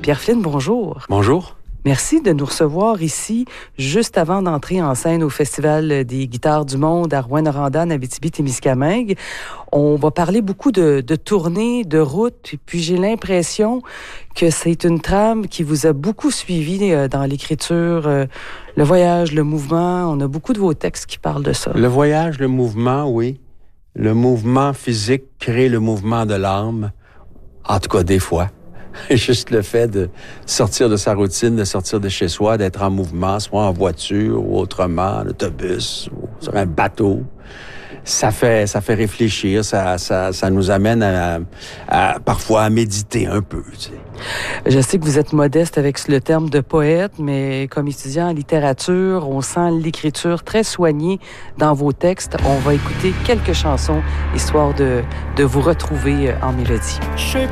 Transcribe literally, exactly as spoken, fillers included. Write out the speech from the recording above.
Pierre Flynn, bonjour. Bonjour. Merci de nous recevoir ici, juste avant d'entrer en scène au Festival des guitares du monde à Rouyn-Noranda, en Abitibi-Témiscamingue. On va parler beaucoup de, de tournées, de routes, et puis j'ai l'impression que c'est une trame qui vous a beaucoup suivi euh, dans l'écriture, euh, le voyage, le mouvement. On a beaucoup de vos textes qui parlent de ça. Le voyage, le mouvement, oui. Le mouvement physique crée le mouvement de l'âme. En tout cas, des fois. Juste le fait de sortir de sa routine, de sortir de chez soi, d'être en mouvement, soit en voiture ou autrement, en autobus ou sur un bateau, ça fait ça fait réfléchir, ça ça ça nous amène à, à parfois à méditer un peu. Tu sais. Je sais que vous êtes modeste avec le terme de poète, mais comme étudiant en littérature, on sent l'écriture très soignée dans vos textes. On va écouter quelques chansons histoire de de vous retrouver en mélodie.